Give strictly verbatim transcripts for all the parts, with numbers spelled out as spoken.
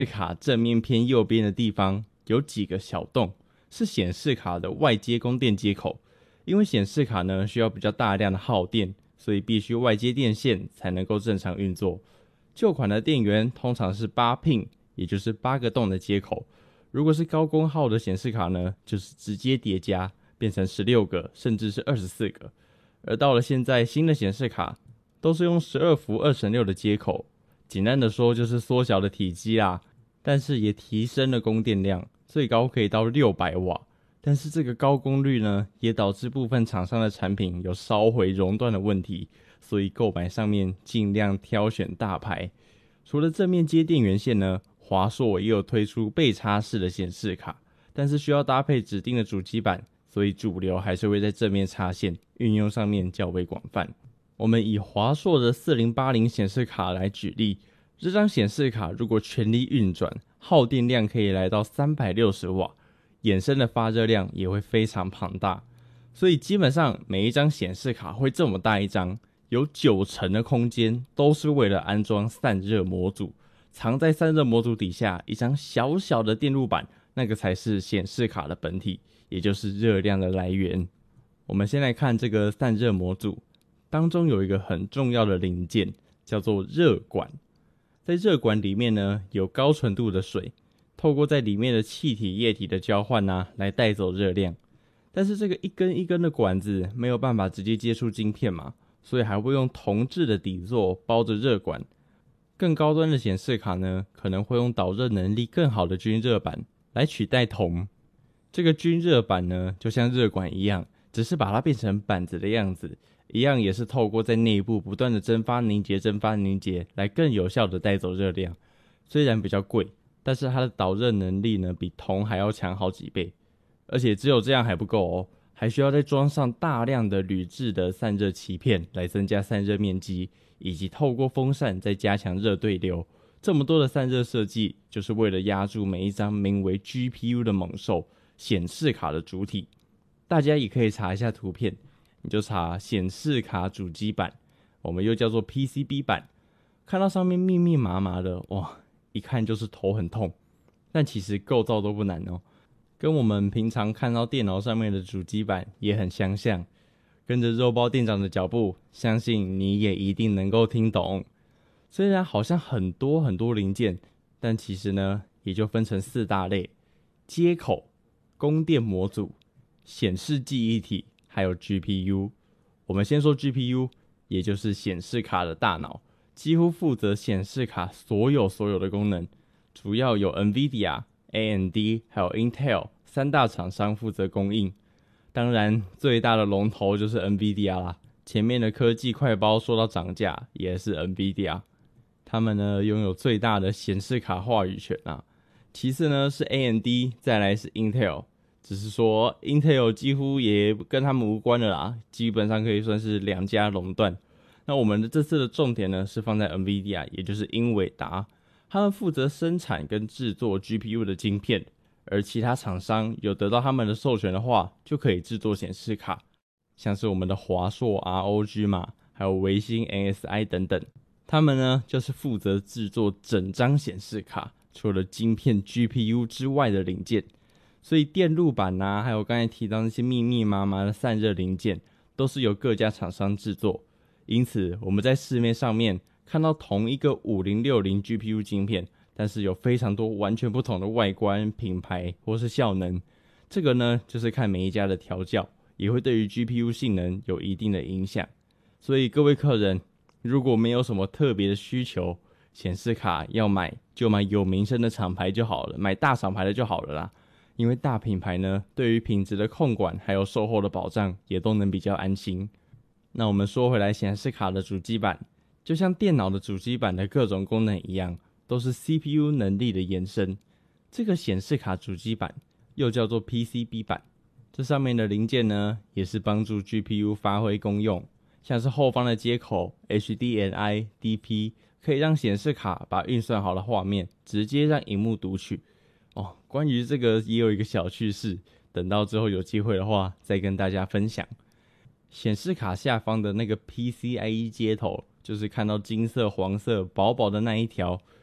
卡正面偏右边的地方有几个小洞，是显示卡的外接供电接口。因为显示卡呢需要比较大量的耗电，所以必须外接电线才能够正常运作。旧款的电源通常是八 pin， 也就是八个洞的接口。如果是高功耗的显示卡呢，就是直接叠加变成十六个，甚至是二十四个。而到了现在，新的显示卡都是用十二伏二乘六的接口，简单的说就是缩小了体积啦，但是也提升了供电量，最高可以到六百瓦。但是这个高功率呢，也导致部分厂商的产品有烧毁熔断的问题，所以购买上面尽量挑选大牌。除了正面接电源线呢，华硕也有推出背插式的显示卡，但是需要搭配指定的主机板，所以主流还是会在正面插线，运用上面较为广泛。我们以华硕的四零八零显示卡来举例，这张显示卡如果全力运转，耗电量可以来到三百六十瓦，衍生的发热量也会非常庞大。所以基本上每一张显示卡会这么大一张，有九成的空间都是为了安装散热模组，藏在散热模组底下一张小小的电路板，那个才是显示卡的本体，也就是热量的来源。我们先来看这个散热模组，当中有一个很重要的零件叫做热管。在热管里面呢，有高纯度的水，透过在里面的气体液体的交换啊，来带走热量。但是这个一根一根的管子没有办法直接接触晶片嘛，所以还会用铜制的底座包着热管。更高端的显示卡呢，可能会用导热能力更好的均热板来取代铜。这个均热板呢，就像热管一样，只是把它变成板子的样子，一样也是透过在内部不断的蒸发凝结蒸发凝结来更有效的带走热量。虽然比较贵，但是它的导热能力呢比铜还要强好几倍。而且只有这样还不够哦，还需要再装上大量的铝制的散热鳍片来增加散热面积，以及透过风扇再加强热对流。这么多的散热设计，就是为了压住每一张名为 G P U 的猛兽——显示卡的主体。大家也可以查一下图片，你就查显示卡主机板，我们又叫做 P C B 板，看到上面密密麻麻的，哇，一看就是头很痛。但其实构造都不难哦，跟我们平常看到电脑上面的主机板也很相像。跟着肉包店长的脚步，相信你也一定能够听懂。虽然好像很多很多零件，但其实呢，也就分成四大类：接口、供电模组、显示记忆体，还有 G P U。我们先说 G P U， 也就是显示卡的大脑，几乎负责显示卡所有所有的功能，主要有 NVIDIA、A M D 还有 Intel 三大厂商负责供应。当然最大的龙头就是 NVIDIA 啦，前面的科技快包说到涨价也是 NVIDIA。 他们呢拥有最大的显示卡话语权啊，其次呢是 A M D， 再来是 Intel， 只是说 Intel 几乎也跟他们无关了啦，基本上可以算是两家垄断。那我们的这次的重点呢是放在 NVIDIA， 也就是英伟达，他们负责生产跟制作 G P U 的晶片，而其他厂商有得到他们的授权的话，就可以制作显示卡，像是我们的华硕 R O G 嘛，还有微星 N S I 等等。他们呢就是负责制作整张显示卡，除了晶片 G P U 之外的零件。所以电路板啊，还有刚才提到那些密密麻麻的散热零件，都是由各家厂商制作。因此我们在市面上面看到同一个五零六零 G P U 晶片，但是有非常多完全不同的外观、品牌或是效能。这个呢就是看每一家的调教，也会对于 G P U 性能有一定的影响。所以各位客人，如果没有什么特别的需求，显示卡要买就买有名声的厂牌就好了，买大厂牌的就好了啦。因为大品牌呢，对于品质的控管还有售后的保障也都能比较安心。那我们说回来，显示卡的主机板就像电脑的主机板的各种功能一样，都是 C P U 能力的延伸。这个显示卡主机板又叫做 P C B 板，这上面的零件呢，也是帮助 G P U 发挥功用，像是后方的接口 H D M I、D P， 可以让显示卡把运算好的画面直接让萤幕读取。哦，关于这个也有一个小趣事，等到之后有机会的话再跟大家分享。显示卡下方的那个 P C I E 接头，就是看到金色、黄色、薄薄的那一条，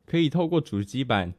可以透过主机板